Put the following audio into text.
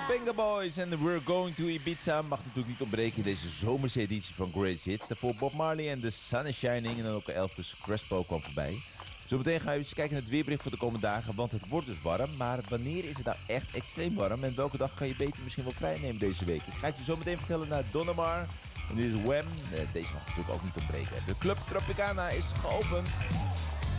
Venga Boys en We're Going to Ibiza mag natuurlijk niet ontbreken in deze zomerse editie van Greatest Hits. Daarvoor Bob Marley en The Sun is Shining en dan ook Elvis Crespo kwam voorbij. Zometeen gaan we even kijken naar het weerbericht voor de komende dagen, want het wordt dus warm. Maar wanneer is het nou echt extreem warm en welke dag kan je beter misschien wel vrij nemen deze week? Ik ga het je zo meteen vertellen naar Don Omar. En dit is Wham. Deze mag natuurlijk ook niet ontbreken. De Club Tropicana is geopend.